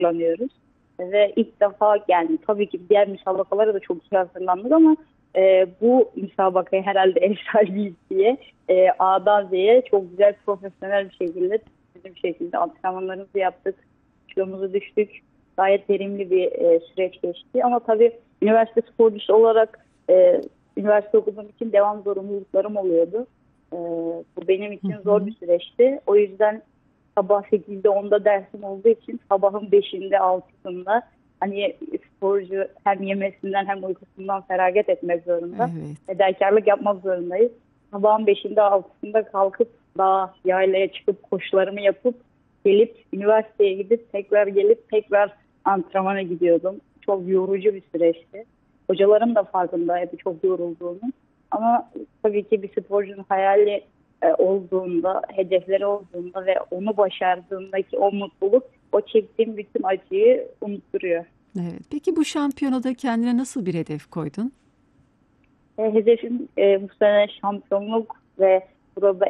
hazırlanıyoruz. Ve ilk defa yani tabii ki diğer müsabakalara da çok iyi hazırlandık ama bu müsabakaya herhalde ev sahibiyiz diye A'dan Z'ye çok güzel profesyonel bir şekilde bizim şekilde antrenmanlarımızı yaptık. Kilomuzu düştük. Gayet verimli bir süreç geçti. Ama tabii üniversite sporcusu olarak üniversite okuduğum için devam zorunluluklarım oluyordu. Bu benim için zor bir süreçti. O yüzden sabah 8'de 10'da dersim olduğu için sabahın 5'inde 6'sında hani sporcu hem yemesinden hem uykusundan feragat etmek zorunda. Evet. Fedakarlık yapmak zorundayız. Sabahın 5'inde 6'sında kalkıp daha yaylaya çıkıp koşularımı yapıp gelip üniversiteye gidip tekrar gelip tekrar antrenmana gidiyordum. Çok yorucu bir süreçti. Hocalarım da farkındaydı çok yorulduğumu. Ama tabii ki bir sporcunun hayali olduğunda, hedefleri olduğunda ve onu başardığındaki o mutluluk o çektiğim bütün acıyı unutturuyor. Evet. Peki bu şampiyonada kendine nasıl bir hedef koydun? Hedefim bu sene şampiyonluk ve burada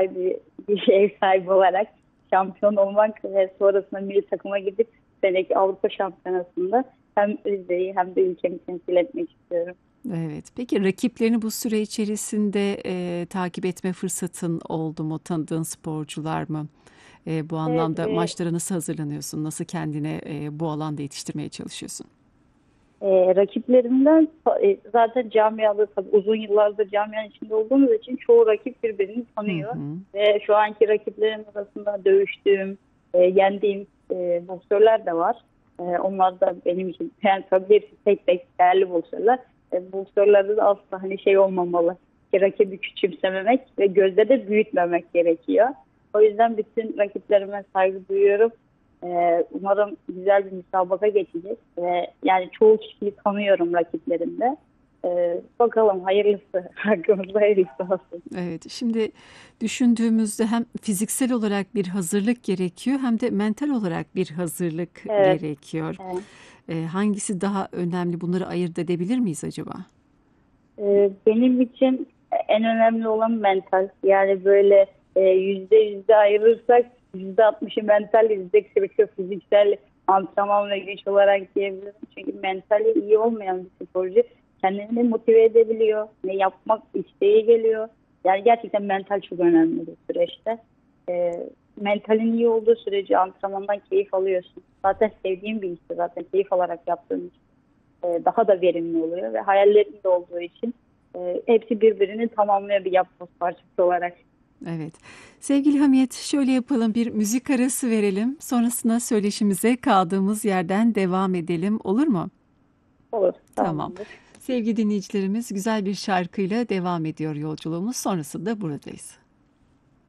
ev sahibi olarak şampiyon olmak ve sonrasında milli takıma gidip seneki Avrupa Şampiyonası'nda hem Rize'yi hem de ülkemi temsil etmek istiyorum. Evet. Peki rakiplerini bu süre içerisinde takip etme fırsatın oldu mu? Tanıdığın sporcular mı? Bu Evet, anlamda maçlara nasıl hazırlanıyorsun? Nasıl kendine bu alanda yetiştirmeye çalışıyorsun? Rakiplerimden zaten camiada tabii uzun yıllardır camianın içinde olduğumuz için çoğu rakip birbirini Hı tanıyor. hı. Ve şu anki rakiplerim arasında dövüştüğüm, yendiğim boksörler de var. Onlar da benim için yani tabii hepsi tek tek değerli boksörler. Boksörlerde de asla hani şey olmamalı. Ki rakibi küçümsememek ve gözde de büyütmemek gerekiyor. O yüzden bütün rakiplerime saygı duyuyorum. Umarım güzel bir müsabaka geçecek. Yani çoğu kişiyi tanıyorum rakiplerimde. Bakalım hayırlısı. Hakkımızda hayırlısı olsun. Evet, şimdi düşündüğümüzde hem fiziksel olarak bir hazırlık gerekiyor hem de mental olarak bir hazırlık Evet. gerekiyor. Evet. Hangisi daha önemli? Bunları ayırt edebilir miyiz acaba? Benim için en önemli olan mental. Yani böyle %100 ayırırsak %60'ı mental, %40'ı fiziksel antrenman ve güç olarak diyebilirim. Çünkü mentali iyi olmayan bir sporcu kendini motive edebiliyor. Ne yapmak isteği geliyor. Yani gerçekten mental çok önemli bir süreçte. Mentalin iyi olduğu sürece antrenmandan keyif alıyorsun. Zaten sevdiğim bir işti, zaten keyif alarak yaptığım iş daha da verimli oluyor ve hayallerim de olduğu için hepsi birbirini tamamlıyor bir yapboz parçası olarak. Evet. Sevgili Hamiyet, şöyle yapalım, bir müzik arası verelim. Sonrasında söyleşimize kaldığımız yerden devam edelim. Olur mu? Olur, Tamam. tamamdır. Sevgili dinleyicilerimiz, güzel bir şarkıyla devam ediyor yolculuğumuz. Sonrasında buradayız.